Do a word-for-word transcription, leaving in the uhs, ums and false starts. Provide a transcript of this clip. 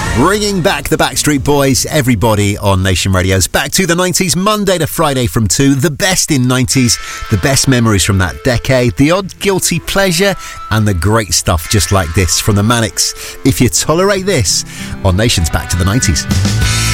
Bringing back the Backstreet Boys, everybody on Nation Radio's Back to the nineties, Monday to Friday from two. The best in nineties, the best memories from that decade, the odd guilty pleasure, and the great stuff just like this from the Manics. If you tolerate this, on Nation's Back to the nineties.